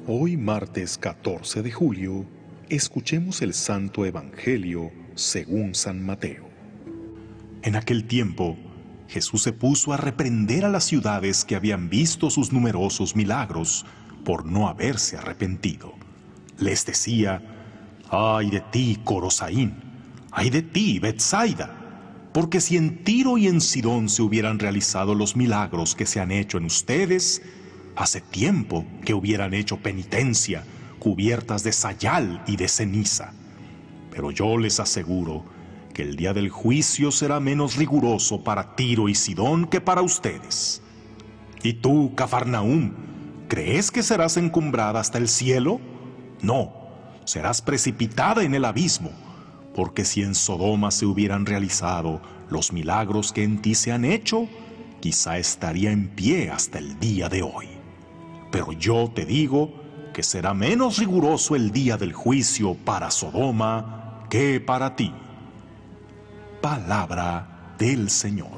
Hoy martes 14 de julio, escuchemos el Santo Evangelio según San Mateo. En aquel tiempo, Jesús se puso a reprender a las ciudades que habían visto sus numerosos milagros por no haberse arrepentido. Les decía: «¡Ay de ti, Corosaín! ¡Ay de ti, Betsaida! Porque si en Tiro y en Sidón se hubieran realizado los milagros que se han hecho en ustedes, hace tiempo que hubieran hecho penitencia, cubiertas de sayal y de ceniza. Pero yo les aseguro que el día del juicio será menos riguroso para Tiro y Sidón que para ustedes. ¿Y tú, Cafarnaúm, crees que serás encumbrada hasta el cielo? No, serás precipitada en el abismo, porque si en Sodoma se hubieran realizado los milagros que en ti se han hecho, quizá estaría en pie hasta el día de hoy. Pero yo te digo que será menos riguroso el día del juicio para Sodoma que para ti». Palabra del Señor.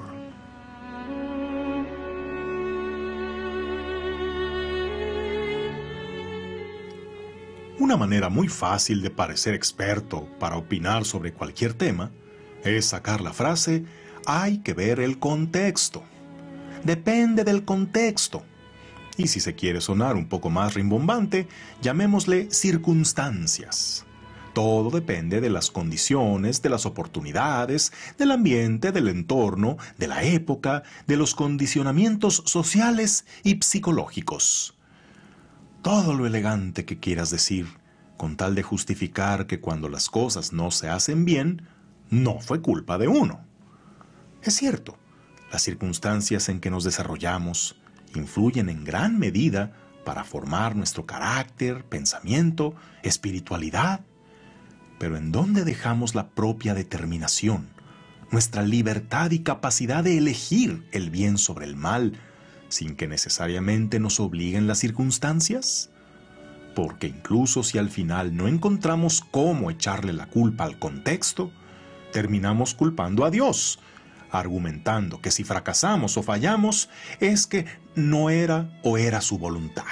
Una manera muy fácil de parecer experto para opinar sobre cualquier tema es sacar la frase «hay que ver el contexto». Depende del contexto. Y si se quiere sonar un poco más rimbombante, llamémosle circunstancias. Todo depende de las condiciones, de las oportunidades, del ambiente, del entorno, de la época, de los condicionamientos sociales y psicológicos. Todo lo elegante que quieras decir, con tal de justificar que cuando las cosas no se hacen bien, no fue culpa de uno. Es cierto, las circunstancias en que nos desarrollamos influyen en gran medida para formar nuestro carácter, pensamiento, espiritualidad. Pero ¿en dónde dejamos la propia determinación, nuestra libertad y capacidad de elegir el bien sobre el mal, sin que necesariamente nos obliguen las circunstancias? Porque incluso si al final no encontramos cómo echarle la culpa al contexto, terminamos culpando a Dios, argumentando que si fracasamos o fallamos es que no era o era su voluntad.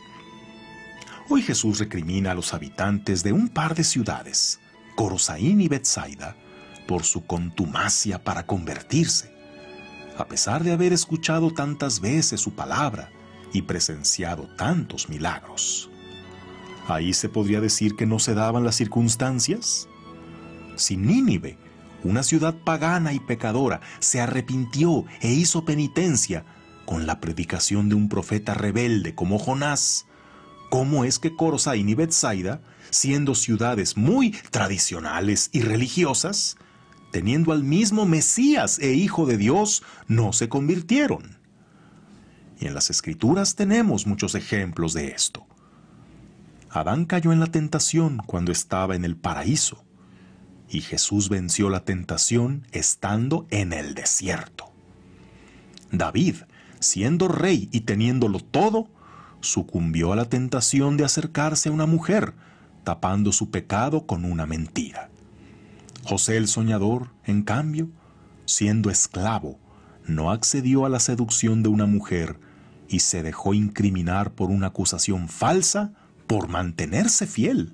Hoy Jesús recrimina a los habitantes de un par de ciudades, Corosaín y Betsaida, por su contumacia para convertirse, a pesar de haber escuchado tantas veces su palabra y presenciado tantos milagros. ¿Ahí se podría decir que no se daban las circunstancias? Si Nínive, una ciudad pagana y pecadora, se arrepintió e hizo penitencia con la predicación de un profeta rebelde como Jonás, ¿cómo es que Corosaín y Betsaida, siendo ciudades muy tradicionales y religiosas, teniendo al mismo Mesías e Hijo de Dios, no se convirtieron? Y en las Escrituras tenemos muchos ejemplos de esto. Adán cayó en la tentación cuando estaba en el paraíso, y Jesús venció la tentación estando en el desierto. David, siendo rey y teniéndolo todo, sucumbió a la tentación de acercarse a una mujer, tapando su pecado con una mentira. José el soñador, en cambio, siendo esclavo, no accedió a la seducción de una mujer y se dejó incriminar por una acusación falsa por mantenerse fiel.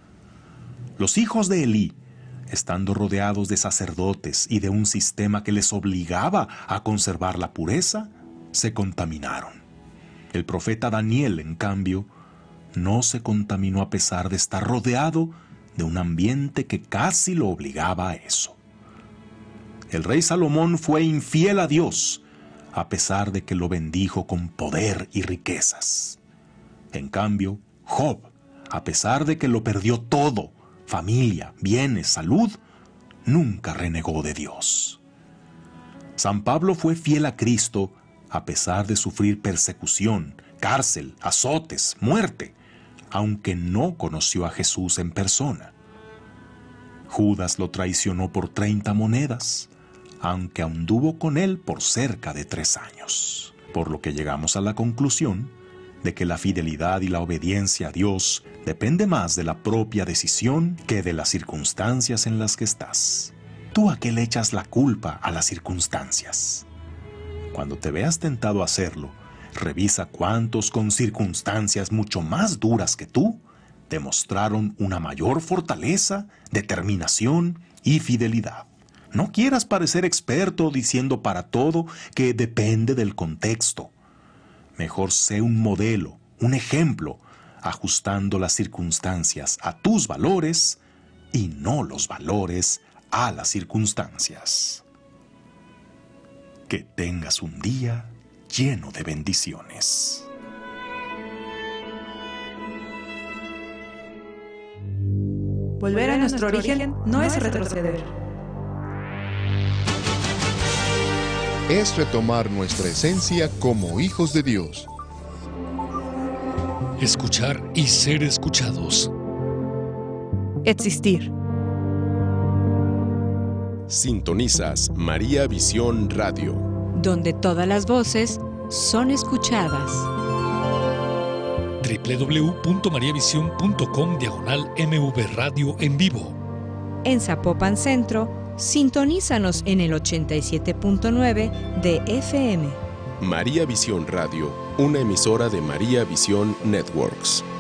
Los hijos de Elí, estando rodeados de sacerdotes y de un sistema que les obligaba a conservar la pureza, se contaminaron. El profeta Daniel, en cambio, no se contaminó a pesar de estar rodeado de un ambiente que casi lo obligaba a eso. El rey Salomón fue infiel a Dios, a pesar de que lo bendijo con poder y riquezas. En cambio, Job, a pesar de que lo perdió todo, familia, bienes, salud, nunca renegó de Dios. San Pablo fue fiel a Cristo a pesar de sufrir persecución, cárcel, azotes, muerte, aunque no conoció a Jesús en persona. Judas lo traicionó por 30 monedas, aunque anduvo con él por cerca de 3 años. Por lo que llegamos a la conclusión de que la fidelidad y la obediencia a Dios depende más de la propia decisión que de las circunstancias en las que estás. ¿Tú a qué le echas la culpa a las circunstancias? Cuando te veas tentado a hacerlo, Revisa cuántos con circunstancias mucho más duras que tú demostraron una mayor fortaleza, determinación y fidelidad. No quieras parecer experto diciendo para todo que depende del contexto. Mejor sé un modelo, un ejemplo, ajustando las circunstancias a tus valores y no los valores a las circunstancias. Que tengas un día lleno de bendiciones. Volver a nuestro origen no es retroceder. Es retomar nuestra esencia como hijos de Dios. Escuchar y ser escuchados. Existir. Sintonizas María Visión Radio, donde todas las voces son escuchadas. www.mariavision.com/MV Radio en vivo. En Zapopan Centro, sintonízanos en el 87.9 de FM. María Visión Radio, una emisora de María Visión Networks.